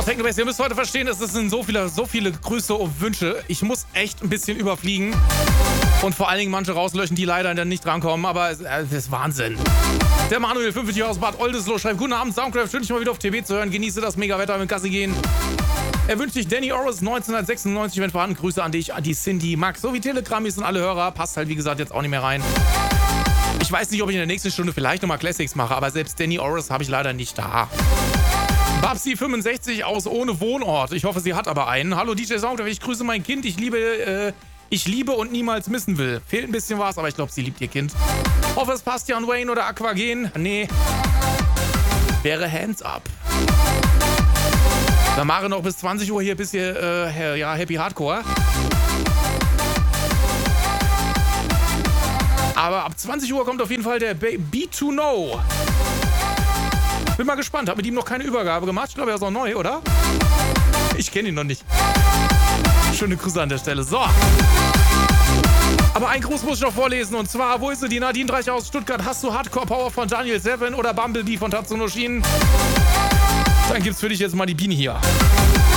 Technobase, ihr müsst heute verstehen, es sind so viele Grüße und Wünsche. Ich muss echt ein bisschen überfliegen und vor allen Dingen manche rauslöschen, die leider dann nicht drankommen, aber es ist Wahnsinn. Der Manuel, 50 Jahre aus Bad Oldesloe, schreibt: Guten Abend, Soundcraft, schön dich mal wieder auf TV zu hören, genieße das Mega-Wetter mit Gassi gehen. Er wünscht sich Danny Orris 1996, wenn vorhanden. Grüße an dich, an die Cindy, Max, sowie Telegrammis und alle Hörer. Passt halt, wie gesagt, jetzt auch nicht mehr rein. Ich weiß nicht, ob ich in der nächsten Stunde vielleicht nochmal Classics mache, aber selbst Danny Orris habe ich leider nicht da. Babsi 65 aus ohne Wohnort. Ich hoffe, sie hat aber einen. Hallo DJ Soundcraft, ich grüße mein Kind. Ich liebe und niemals missen will. Fehlt ein bisschen was, aber ich glaube, sie liebt ihr Kind. Hoffe, es passt ja an Wayne oder Aquagen. Nee. Wäre Hands Up. Dann mache noch bis 20 Uhr hier ein bisschen Happy Hardcore. Aber ab 20 Uhr kommt auf jeden Fall der B2No. Bin mal gespannt, hab mit ihm noch keine Übergabe gemacht. Ich glaube, er ist auch neu, oder? Ich kenne ihn noch nicht. Schöne Grüße an der Stelle. So. Aber ein Gruß muss ich noch vorlesen. Und zwar, wo ist sie? Die Nadine Dreich aus Stuttgart. Hast du Hardcore Power von Daniel Seven oder Bumblebee von Tatsuno Shin? Dann gibt's für dich jetzt mal die Biene hier.